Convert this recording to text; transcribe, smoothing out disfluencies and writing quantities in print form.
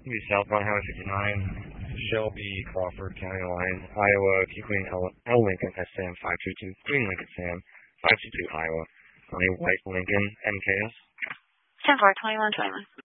Southbound Highway 59, Shelby, Crawford County line, Iowa, Key Queen, L Lincoln, SM 522, Green Lincoln, Sam 522, Iowa, on a white Lincoln, MKS. 10-4, 2121.